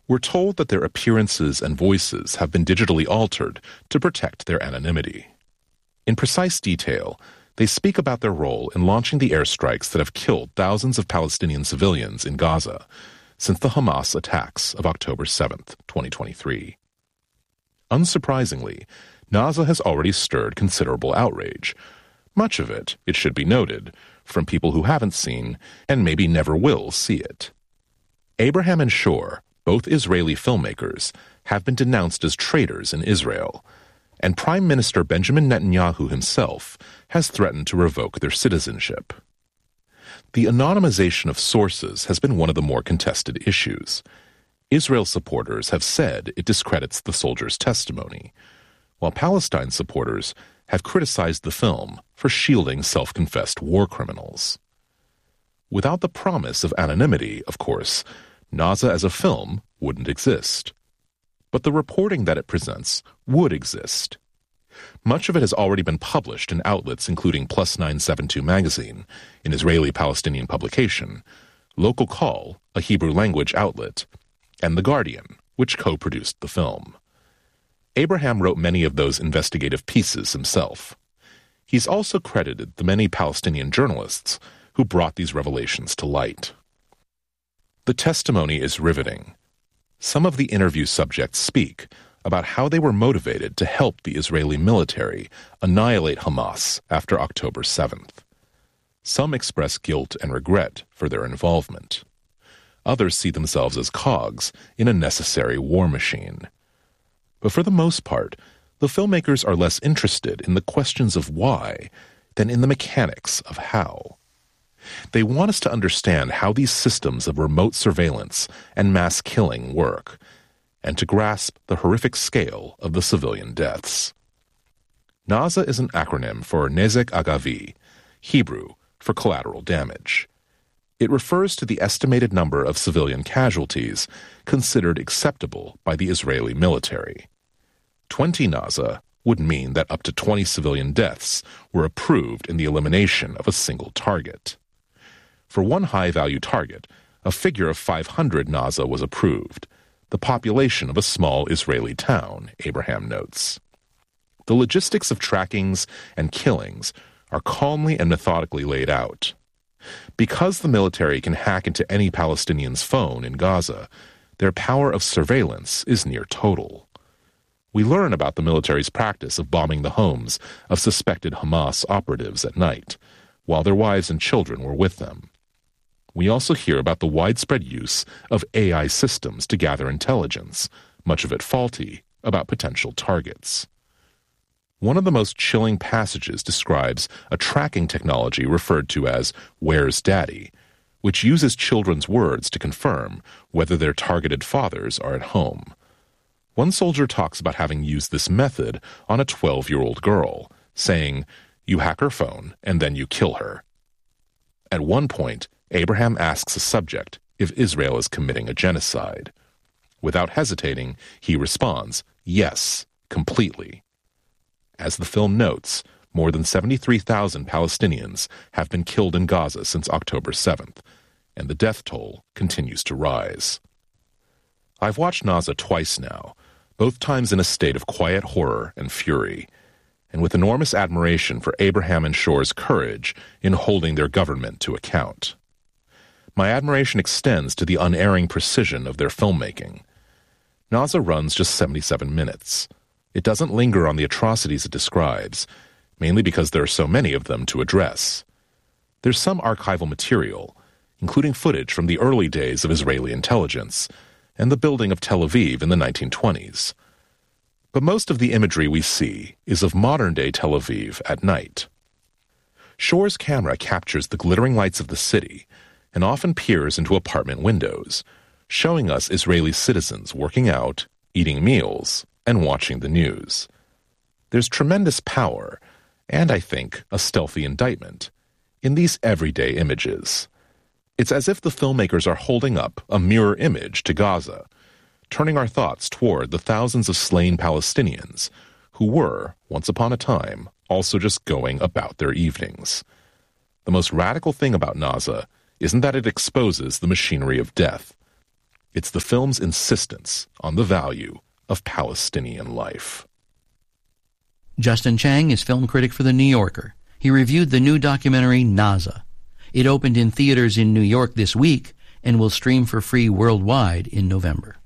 We're told that their appearances and voices have been digitally altered to protect their anonymity. In precise detail, they speak about their role in launching the airstrikes that have killed thousands of Palestinian civilians in Gaza since the Hamas attacks of October 7th, 2023. Unsurprisingly, NASA has already stirred considerable outrage. Much of it, it should be noted, from people who haven't seen and maybe never will see it. Abraham and Shor, both Israeli filmmakers, have been denounced as traitors in Israel, and Prime Minister Benjamin Netanyahu himself has threatened to revoke their citizenship. The anonymization of sources has been one of the more contested issues. Israel supporters have said it discredits the soldiers' testimony, while Palestine supporters have criticized the film for shielding self-confessed war criminals. Without the promise of anonymity, of course, Naza as a film wouldn't exist. But the reporting that it presents would exist. Much of it has already been published in outlets including Plus 972 magazine, an Israeli-Palestinian publication, Local Call, a Hebrew-language outlet, and The Guardian, which co-produced the film. Abraham wrote many of those investigative pieces himself. He's also credited the many Palestinian journalists who brought these revelations to light. The testimony is riveting. Some of the interview subjects speak about how they were motivated to help the Israeli military annihilate Hamas after October 7th. Some express guilt and regret for their involvement. Others see themselves as cogs in a necessary war machine. But for the most part, the filmmakers are less interested in the questions of why than in the mechanics of how. They want us to understand how these systems of remote surveillance and mass killing work, and to grasp the horrific scale of the civilian deaths. NASA is an acronym for Nezek Agavi, Hebrew for collateral damage. It refers to the estimated number of civilian casualties considered acceptable by the Israeli military. 20 NASA would mean that up to 20 civilian deaths were approved in the elimination of a single target. For one high-value target, a figure of 500 NASA was approved, the population of a small Israeli town, Abraham notes. The logistics of trackings and killings are calmly and methodically laid out. Because the military can hack into any Palestinian's phone in Gaza, their power of surveillance is near total. We learn about the military's practice of bombing the homes of suspected Hamas operatives at night, while their wives and children were with them. We also hear about the widespread use of AI systems to gather intelligence, much of it faulty, about potential targets. One of the most chilling passages describes a tracking technology referred to as "Where's Daddy?", which uses children's words to confirm whether their targeted fathers are at home. One soldier talks about having used this method on a 12-year-old girl, saying, "You hack her phone, and then you kill her." At one point, Abraham asks a subject if Israel is committing a genocide. Without hesitating, he responds, "Yes, completely." As the film notes, more than 73,000 Palestinians have been killed in Gaza since October 7th, and the death toll continues to rise. I've watched Naza twice now, both times in a state of quiet horror and fury, and with enormous admiration for Abraham and Shor's courage in holding their government to account. My admiration extends to the unerring precision of their filmmaking. Naza runs just 77 minutes. It doesn't linger on the atrocities it describes, mainly because there are so many of them to address. There's some archival material, including footage from the early days of Israeli intelligence and the building of Tel Aviv in the 1920s. But most of the imagery we see is of modern-day Tel Aviv at night. Shor's camera captures the glittering lights of the city and often peers into apartment windows, showing us Israeli citizens working out, eating meals, and watching the news. There's tremendous power, and I think a stealthy indictment, in these everyday images. It's as if the filmmakers are holding up a mirror image to Gaza, turning our thoughts toward the thousands of slain Palestinians who were, once upon a time, also just going about their evenings. The most radical thing about Naza isn't that it exposes the machinery of death. It's the film's insistence on the value of Palestinian life. Justin Chang is film critic for The New Yorker. He reviewed the new documentary Naza. It opened in theaters in New York this week and will stream for free worldwide in November.